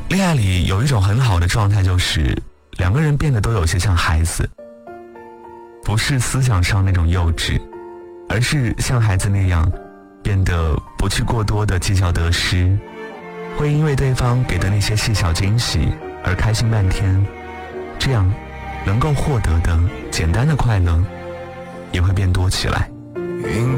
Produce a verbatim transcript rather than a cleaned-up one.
恋爱里有一种很好的状态，就是两个人变得都有些像孩子，不是思想上那种幼稚，而是像孩子那样变得不去过多的计较得失，会因为对方给的那些细小惊喜而开心半天，这样能够获得的简单的快乐也会变多起来。